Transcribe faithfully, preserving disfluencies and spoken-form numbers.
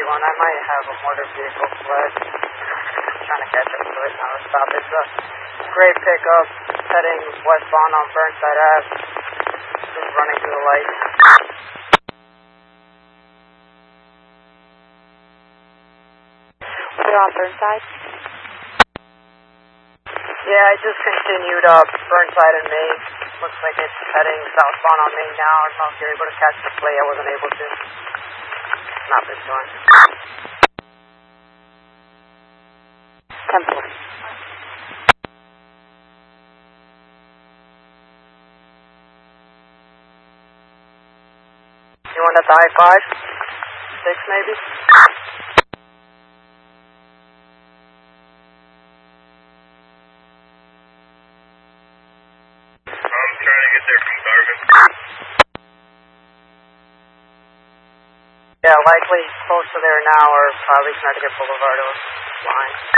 thirty-one. I might have a motor vehicle flag. Trying to catch up to it now to stop. It's a gray pickup heading westbound on Burnside Ave. Just running through the lights. We're on Burnside? Yeah, I just continued up Burnside and May. Looks like it's heading southbound on May now. I don't know if you're able to catch the play. I wasn't able to. Not this one. Temple. You want at the I five? Six maybe? I'm trying to get there from Garvin. Yeah, likely close to there now, or probably Connecticut Boulevard or line.